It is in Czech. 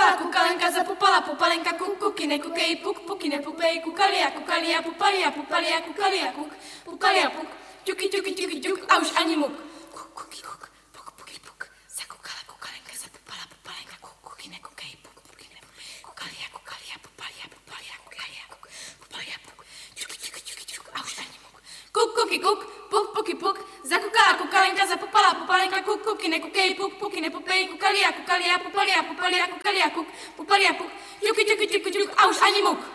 Zakukala kukalenka, zapupala pupalenka, kukine kukej, pukine pupej, kukalia, pupalia, kukalia, pukalia, puk, ťuk, a už ani muk. Puk, zakukala kukalenka, zapupala pupalenka, kukine kukej, pukine pupej, kukalia, pupalia, kukalia, pupalia, puk, ťuk, a už ani muk. Puki, zakukala kukalenka, zapupala pupalenka, kukine kukej, pukine pupej, kukalia, pupalia, kukalia, pupalia, puk, ťuk, a už ani muk.